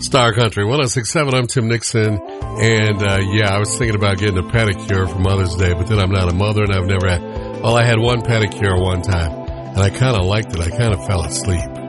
Star Country 106.7. I'm Tim Nixon, and I was thinking about getting a pedicure for Mother's Day, but then I'm not a mother, and I've never had. Well, I had one pedicure one time, and I kind of liked it. I kind of fell asleep.